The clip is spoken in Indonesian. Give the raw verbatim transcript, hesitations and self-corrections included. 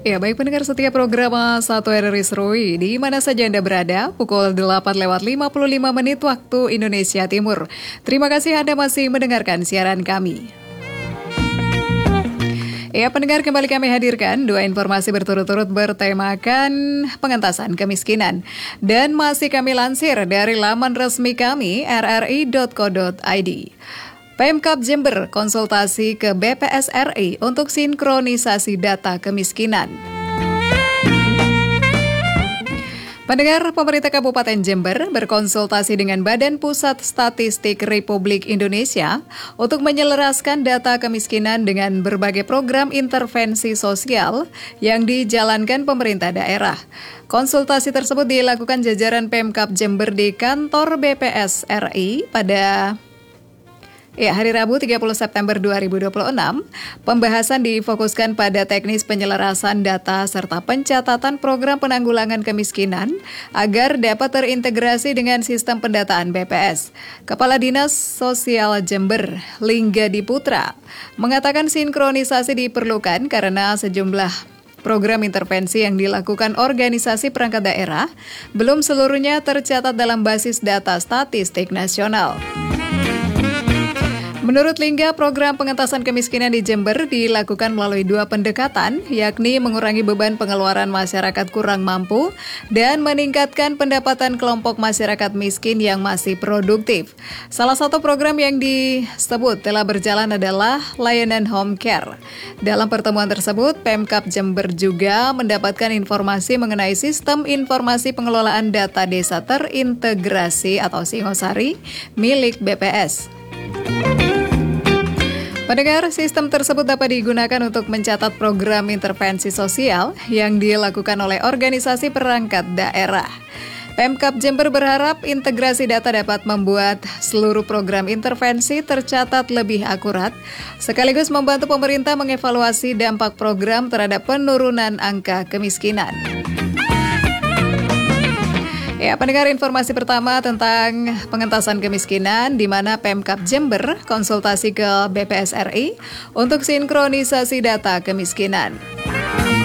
Ya, baik pendengar setia program satu R R I Serui, di mana saja Anda berada, pukul delapan lewat lima puluh lima menit waktu Indonesia Timur. Terima kasih Anda masih mendengarkan siaran kami. Ya, pendengar, kembali kami hadirkan dua informasi berturut-turut bertemakan pengentasan kemiskinan. Dan masih kami lansir dari laman resmi kami, r r i dot co dot i d. Pemkab Jember konsultasi ke B P S R I untuk sinkronisasi data kemiskinan. Pendengar, pemerintah Kabupaten Jember berkonsultasi dengan Badan Pusat Statistik Republik Indonesia untuk menyelaraskan data kemiskinan dengan berbagai program intervensi sosial yang dijalankan pemerintah daerah. Konsultasi tersebut dilakukan jajaran Pemkab Jember di kantor B P S R I pada Ya, hari Rabu tiga puluh September dua ribu dua puluh enam, pembahasan difokuskan pada teknis penyelarasan data serta pencatatan program penanggulangan kemiskinan agar dapat terintegrasi dengan sistem pendataan B P S. Kepala Dinas Sosial Jember, Lingga Diputra, mengatakan sinkronisasi diperlukan karena sejumlah program intervensi yang dilakukan organisasi perangkat daerah belum seluruhnya tercatat dalam basis data statistik nasional. Menurut Lingga, program pengentasan kemiskinan di Jember dilakukan melalui dua pendekatan, yakni mengurangi beban pengeluaran masyarakat kurang mampu dan meningkatkan pendapatan kelompok masyarakat miskin yang masih produktif. Salah satu program yang disebut telah berjalan adalah layanan home care. Dalam pertemuan tersebut, Pemkab Jember juga mendapatkan informasi mengenai sistem informasi pengelolaan data desa terintegrasi atau Singosari milik B P S. Pendengar, sistem tersebut dapat digunakan untuk mencatat program intervensi sosial yang dilakukan oleh organisasi perangkat daerah. Pemkab Jember berharap integrasi data dapat membuat seluruh program intervensi tercatat lebih akurat, sekaligus membantu pemerintah mengevaluasi dampak program terhadap penurunan angka kemiskinan. Ya, pendengar, informasi pertama tentang pengentasan kemiskinan di mana Pemkab Jember konsultasi ke B P S R I untuk sinkronisasi data kemiskinan.